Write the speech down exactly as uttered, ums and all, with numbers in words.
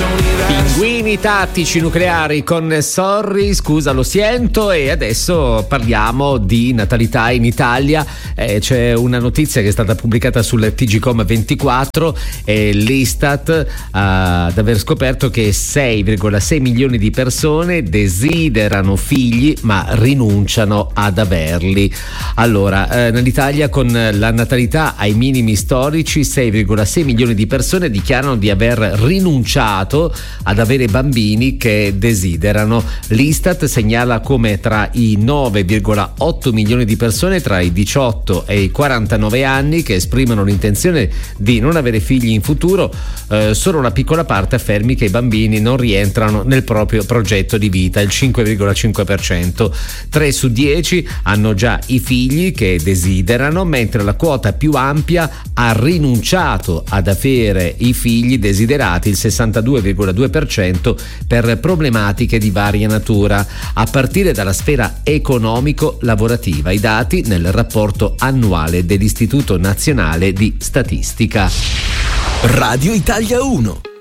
Pinguini tattici nucleari con Sorry, scusa lo siento. E adesso parliamo di natalità in Italia. Eh, c'è una notizia che è stata pubblicata sul T G Com ventiquattro e l'Istat ha ad aver scoperto che sei virgola sei milioni di persone desiderano figli ma rinunciano ad averli. Allora, eh, nell'Italia con la natalità ai minimi storici sei virgola sei milioni di persone dichiarano di aver rinunciato ad avere bambini che desiderano. L'Istat segnala come tra i nove virgola otto milioni di persone tra i diciotto e i quarantanove anni che esprimono l'intenzione di non avere figli in futuro, eh, solo una piccola parte affermi che i bambini non rientrano nel proprio progetto di vita, il cinque virgola cinque per cento. tre su dieci hanno già i figli che desiderano, mentre la quota più ampia ha rinunciato ad avere i figli desiderati, il sessantadue virgola due per cento, per problematiche di varia natura, a partire dalla sfera economico-lavorativa. I dati nel rapporto annuale dell'Istituto Nazionale di Statistica. Radio Italia uno.